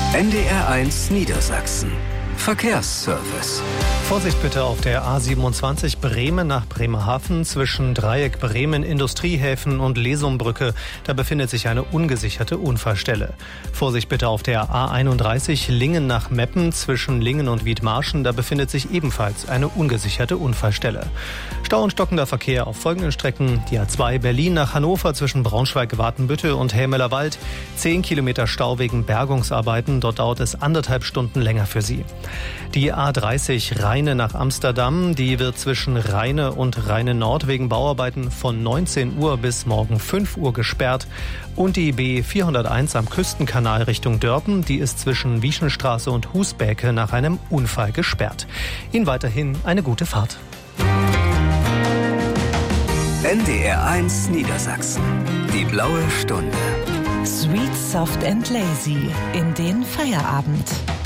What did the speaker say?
NDR1 Niedersachsen. Verkehrsservice. Vorsicht bitte auf der A27 Bremen nach Bremerhaven zwischen Dreieck Bremen, Industriehäfen und Lesumbrücke. Da befindet sich eine ungesicherte Unfallstelle. Vorsicht bitte auf der A31 Lingen nach Meppen zwischen Lingen und Wiedmarschen. Da befindet sich ebenfalls eine ungesicherte Unfallstelle. Stau und stockender Verkehr auf folgenden Strecken. Die A2 Berlin nach Hannover zwischen Braunschweig-Watenbüttel und Helmeler Wald. 10 Kilometer Stau wegen Bergungsarbeiten. Dort dauert es 1,5 Stunden länger für Sie. Die A30 Rheine nach Amsterdam, die wird zwischen Rheine und Rheine Nord wegen Bauarbeiten von 19 Uhr bis morgen 5 Uhr gesperrt. Und die B401 am Küstenkanal Richtung Dörpen, die ist zwischen Wieschenstraße und Husbäke nach einem Unfall gesperrt. Ihnen weiterhin eine gute Fahrt. NDR1 Niedersachsen. Die blaue Stunde. Sweet, soft and lazy in den Feierabend.